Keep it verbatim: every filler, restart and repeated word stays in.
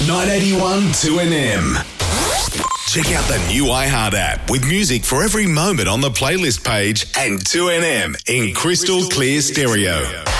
nine eighty-one two N M. Check out the new iHeart app with music for every moment on the playlist page and two N M in crystal clear stereo.